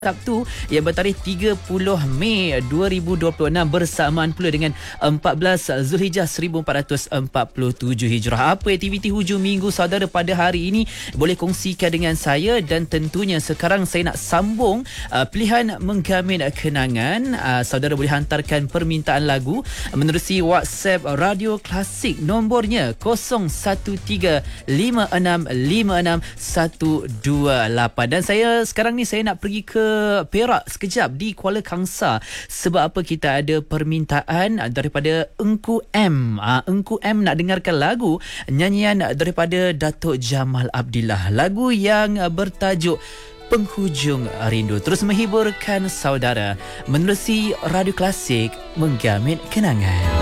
Sabtu yang bertarikh 30 Mei 2026 bersamaan pula dengan 14 Zulhijjah 1447 Hijrah. Apa aktiviti hujung minggu saudara pada hari ini? Boleh kongsikan dengan saya, dan tentunya sekarang saya nak sambung pilihan menggamin kenangan. Saudara boleh hantarkan permintaan lagu menerusi WhatsApp Radio Klasik, nombornya 0135656128. Dan saya sekarang ni saya nak pergi ke Perak sekejap di Kuala Kangsar. Sebab apa? Kita ada permintaan daripada Engku M. Engku M nak dengarkan lagu nyanyian daripada Datuk Jamal Abdillah, lagu yang bertajuk Penghujung Rindu. Terus menghiburkan saudara menerusi Radio Klasik, menggamit kenangan.